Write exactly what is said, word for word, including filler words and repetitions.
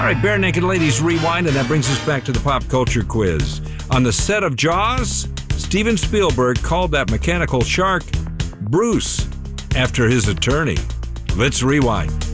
All right, Bare Naked Ladies Rewind, and that brings us back to the pop culture quiz. On the set of Jaws, Steven Spielberg called that mechanical shark Bruce after his attorney. Let's rewind.